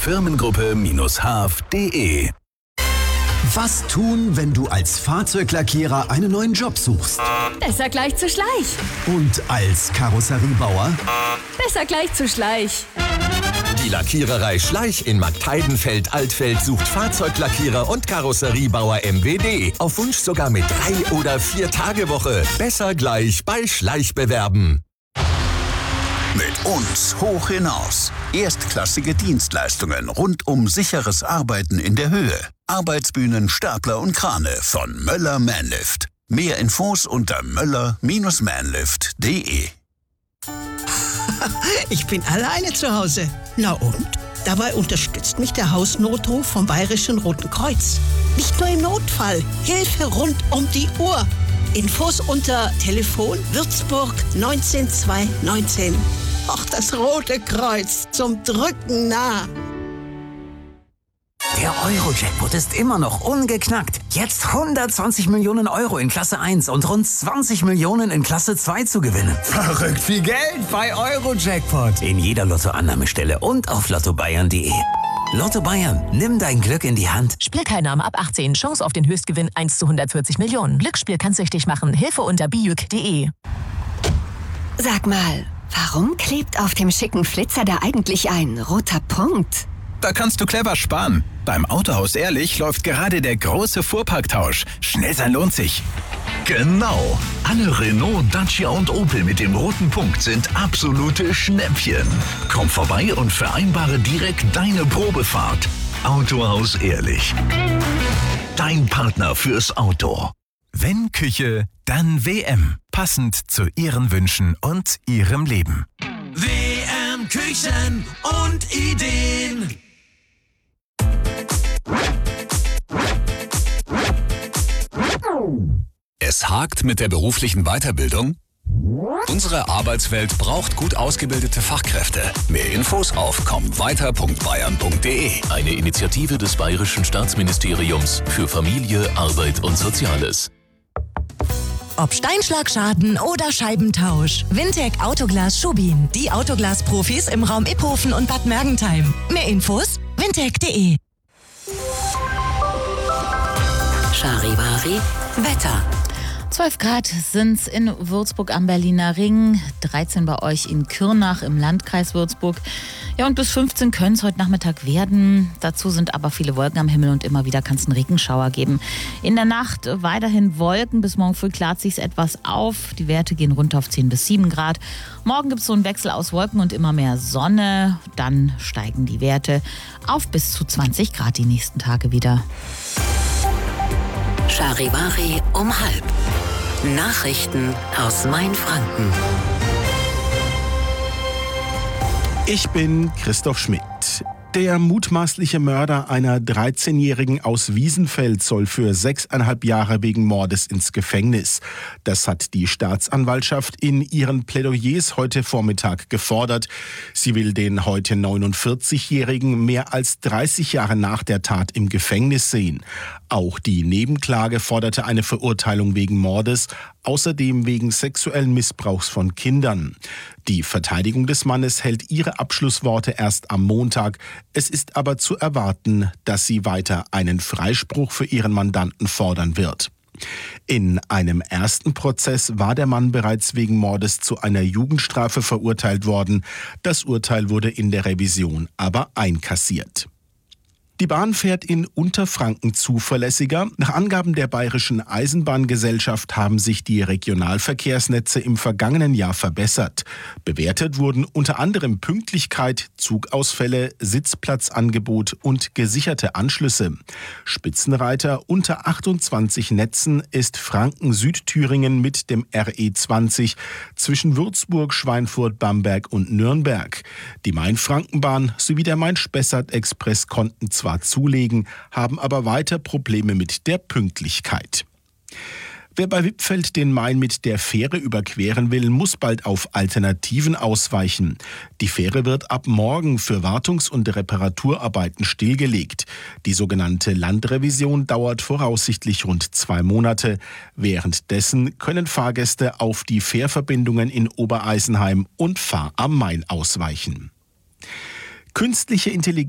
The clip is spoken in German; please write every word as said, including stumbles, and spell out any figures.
firmengruppe Bindestrich h f punkt de. Was tun, wenn du als Fahrzeuglackierer einen neuen Job suchst? Besser gleich zu Schleich. Und als Karosseriebauer? Besser gleich zu Schleich. Die Lackiererei Schleich in Marktheidenfeld-Altfeld sucht Fahrzeuglackierer und Karosseriebauer M W D. Auf Wunsch sogar mit drei- oder vier-Tage-Woche. Besser gleich bei Schleich bewerben. Mit uns hoch hinaus. Erstklassige Dienstleistungen rund um sicheres Arbeiten in der Höhe. Arbeitsbühnen, Stapler und Krane von Möller Manlift. Mehr Infos unter möller Bindestrich manlift punkt de. Ich bin alleine zu Hause. Na und? Dabei unterstützt mich der Hausnotruf vom Bayerischen Roten Kreuz. Nicht nur im Notfall, Hilfe rund um die Uhr. Infos unter Telefon Würzburg neunzehn zweihundertneunzehn. Ach, das Rote Kreuz, zum Drücken nah. Der Euro-Jackpot ist immer noch ungeknackt. Jetzt hundertzwanzig Millionen Euro in Klasse eins und rund zwanzig Millionen in Klasse zwei zu gewinnen. Verrückt viel Geld bei Euro-Jackpot. In jeder Lottoannahmestelle und auf lotto bayern punkt de. Lotto Bayern, nimm dein Glück in die Hand. Spielteilnahme ab achtzehn. Chance auf den Höchstgewinn eins zu hundertvierzig Millionen. Glücksspiel kann süchtig machen. Hilfe unter bijuk punkt de. Sag mal, warum klebt auf dem schicken Flitzer da eigentlich ein roter Punkt? Da kannst du clever sparen. Beim Autohaus Ehrlich läuft gerade der große Fuhrparktausch. Schnell sein lohnt sich. Genau. Alle Renault, Dacia und Opel mit dem roten Punkt sind absolute Schnäppchen. Komm vorbei und vereinbare direkt deine Probefahrt. Autohaus Ehrlich. Dein Partner fürs Auto. Wenn Küche, dann W M. Passend zu Ihren Wünschen und Ihrem Leben. W M Küchen und Ideen. Es hakt mit der beruflichen Weiterbildung? Unsere Arbeitswelt braucht gut ausgebildete Fachkräfte. Mehr Infos auf komm weiter punkt bayern punkt de. Eine Initiative des Bayerischen Staatsministeriums für Familie, Arbeit und Soziales. Ob Steinschlagschaden oder Scheibentausch. Wintec Autoglas Schubin. Die Autoglas-Profis im Raum Iphofen und Bad Mergentheim. Mehr Infos wintec punkt de. Charivari Wetter. zwölf Grad sind es in Würzburg am Berliner Ring, dreizehn bei euch in Kürnach im Landkreis Würzburg. Ja, und bis fünfzehn können es heute Nachmittag werden. Dazu sind aber viele Wolken am Himmel und immer wieder kann es einen Regenschauer geben. In der Nacht weiterhin Wolken, bis morgen früh klart sich etwas auf. Die Werte gehen runter auf zehn bis sieben Grad. Morgen gibt es so einen Wechsel aus Wolken und immer mehr Sonne. Dann steigen die Werte auf bis zu zwanzig Grad die nächsten Tage wieder. Charivari um halb. Nachrichten aus Mainfranken. Ich bin Christoph Schmidt. Der mutmaßliche Mörder einer dreizehnjährigen aus Wiesenfeld soll für sechseinhalb Jahre wegen Mordes ins Gefängnis. Das hat die Staatsanwaltschaft in ihren Plädoyers heute Vormittag gefordert. Sie will den heute neunundvierzigjährigen mehr als dreißig Jahre nach der Tat im Gefängnis sehen. Auch die Nebenklage forderte eine Verurteilung wegen Mordes, außerdem wegen sexuellen Missbrauchs von Kindern. Die Verteidigung des Mannes hält ihre Abschlussworte erst am Montag. Es ist aber zu erwarten, dass sie weiter einen Freispruch für ihren Mandanten fordern wird. In einem ersten Prozess war der Mann bereits wegen Mordes zu einer Jugendstrafe verurteilt worden. Das Urteil wurde in der Revision aber einkassiert. Die Bahn fährt in Unterfranken zuverlässiger. Nach Angaben der Bayerischen Eisenbahngesellschaft haben sich die Regionalverkehrsnetze im vergangenen Jahr verbessert. Bewertet wurden unter anderem Pünktlichkeit, Zugausfälle, Sitzplatzangebot und gesicherte Anschlüsse. Spitzenreiter unter achtundzwanzig Netzen ist Franken-Südthüringen mit dem R E zwanzig zwischen Würzburg, Schweinfurt, Bamberg und Nürnberg. Die Main-Franken-Bahn sowie der Main-Spessart-Express konnten zwar zulegen, haben aber weiter Probleme mit der Pünktlichkeit. Wer bei Wippfeld den Main mit der Fähre überqueren will, muss bald auf Alternativen ausweichen. Die Fähre wird ab morgen für Wartungs- und Reparaturarbeiten stillgelegt. Die sogenannte Landrevision dauert voraussichtlich rund zwei Monate. Währenddessen können Fahrgäste auf die Fährverbindungen in Obereisenheim und Fahr am Main ausweichen. Künstliche Intelligenz